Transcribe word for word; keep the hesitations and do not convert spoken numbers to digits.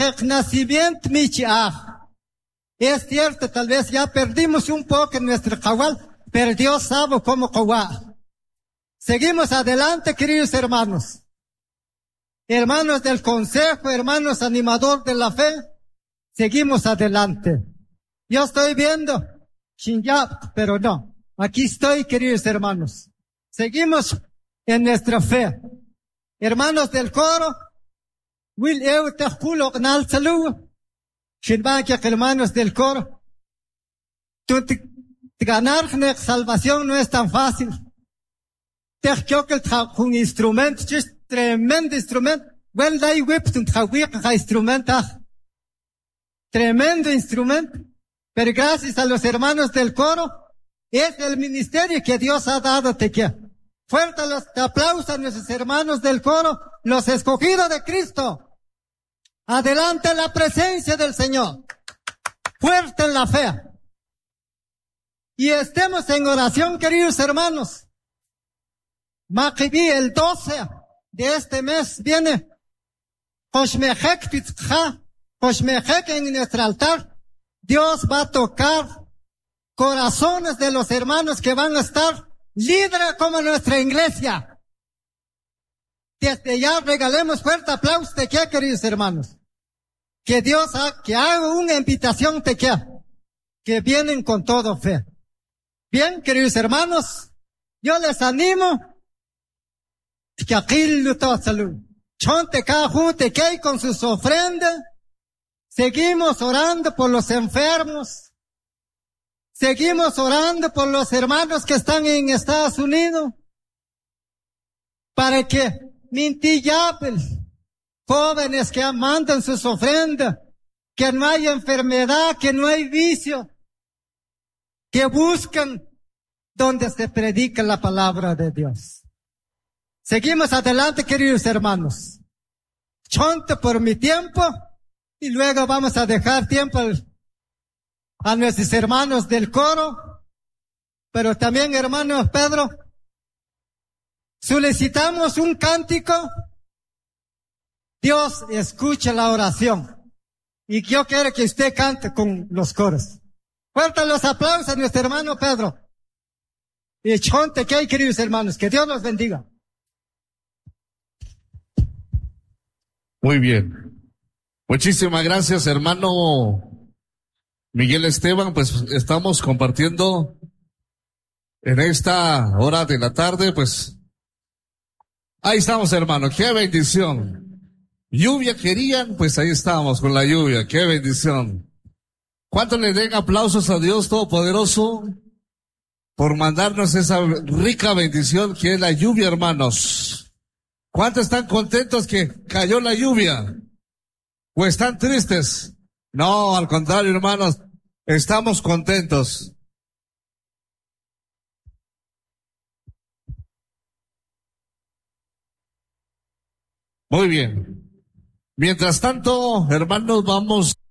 nacimiento michiaj. Es cierto, tal vez ya perdimos un poco en nuestro cabal, pero Dios sabe cómo jugar. Seguimos adelante, queridos hermanos. Hermanos del consejo, hermanos animador de la fe, seguimos adelante. Yo estoy viendo, Shinyap, pero no. Aquí estoy, queridos hermanos. Seguimos en nuestra fe. Hermanos del coro, Will eu te julo gnal salud. Shinbankia, hermanos del coro. Tú te, te ganar la salvación no es tan fácil. Te choque un instrumento, es tremendo instrumento. Well, dai whip, un trawiq instrumento. Tremendo instrumento. Pero gracias a los hermanos del coro, es el ministerio que Dios ha dado te que. Fuerte los aplausos a nuestros hermanos del coro, los escogidos de Cristo. Adelante la presencia del Señor. Fuerte en la fe. Y estemos en oración, queridos hermanos. Makibi, el doce de este mes viene. Koshmejek Pitzcha, Koshmejek en nuestro altar. Dios va a tocar corazones de los hermanos que van a estar líderes como nuestra iglesia. Desde ya regalemos fuerte aplauso de que, queridos hermanos. Que Dios ha, que haga una invitación de que, que vienen con todo fe. Bien, queridos hermanos, yo les animo que aquí lo todo salud. Chonte cada junte que con sus ofrendas. Seguimos orando por los enfermos. Seguimos orando por los hermanos que están en Estados Unidos. Para que mintillapel, jóvenes que mandan sus ofrendas, que no hay enfermedad, que no hay vicio, que buscan donde se predica la palabra de Dios. Seguimos adelante, queridos hermanos. Chonte por mi tiempo. Y luego vamos a dejar tiempo a nuestros hermanos del coro, pero también, hermano Pedro, solicitamos un cántico. Dios escucha la oración. Y yo quiero que usted cante con los coros. Fuertes los aplausos a nuestro hermano Pedro. Y chonte que hay, queridos hermanos, que Dios los bendiga. Muy bien. Muchísimas gracias, hermano Miguel Esteban. Pues estamos compartiendo en esta hora de la tarde, pues ahí estamos, hermano. Qué bendición. Lluvia querían, pues ahí estamos con la lluvia. Qué bendición. ¿Cuánto le den aplausos a Dios Todopoderoso por mandarnos esa rica bendición que es la lluvia, hermanos? ¿Cuántos están contentos que cayó la lluvia? ¿O están tristes? No, al contrario, hermanos, estamos contentos. Muy bien. Mientras tanto, hermanos, vamos